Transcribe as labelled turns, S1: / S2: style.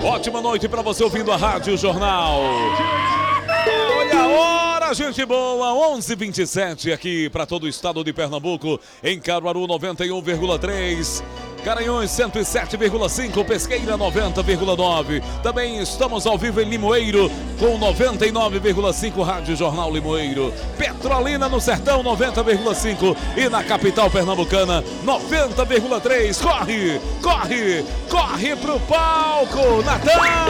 S1: Ótima noite para você ouvindo a Rádio Jornal. Olha a hora, gente boa, 11h27 aqui para todo o estado de Pernambuco, em Caruaru 91,3, Garanhuns 107,5, Pesqueira 90,9. Também estamos ao vivo em Limoeiro com 99,5 Rádio Jornal Limoeiro. Petrolina no Sertão 90,5 e na capital pernambucana 90,3. Corre, corre, corre pro palco, Natan!